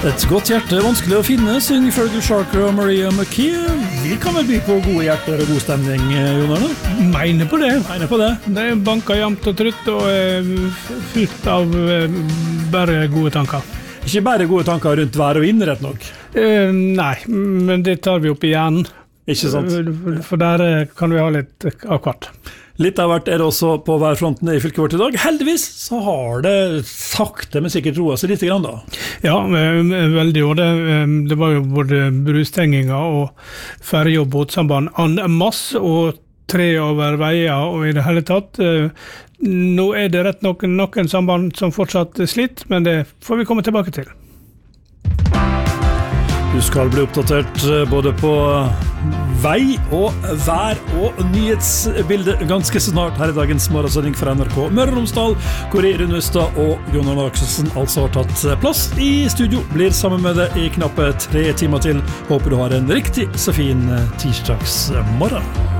Et godt hjerte er vanskelig å finne, synger Fergal Sharker og Maria McKee. Vi kan vel by på gode hjerter og god stemning, Jon Arne? Mener på det. Mener på det. Det banker jevnt og trutt og fylt av bare gode tanker. Ikke bare gode tanker rundt vær og vind, rett nok? Nei, men det tar vi opp igjen. Ikke sant? For der kan vi ha litt av hvert. Litt av hvert er det også på værfronten i fylket vårt i dag. Heldigvis så har det sakte, men sikkert roet seg litt grann da. Ja, veldig. Og det var jo både brustenginger og ferje- og båtsamband en masse, og 3 over veier og i det hele tatt. Nå er det rett nok noen samband som fortsatt slitt, men det får vi komme tilbake til. Du skal bli oppdatert både på vei og vær og nyhetsbilder ganske snart her i dagens morgensending fra NRK Møre og Romsdal, hvor Rune Østad og Jon Arne Akselsen altså har tatt plass i studio. Blir sammen med deg i knappe 3 timer til. Håper du har en riktig så fin tirsdagsmorgen.